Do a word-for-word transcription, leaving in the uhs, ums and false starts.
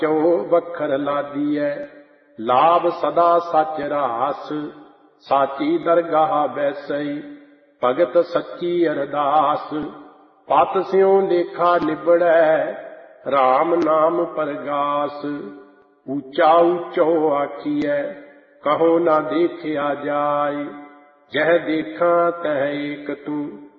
चो बखर लादीए। लाभ सदा सच रास, साची दरगाह बैसई। भगत सच्ची अरदास, पत स्यों लेखा निबड़ै। राम नाम परगास, ऊंचा ऊंचो आखिए। कहो ना देखिया जाय, जह देखा तह एक तू।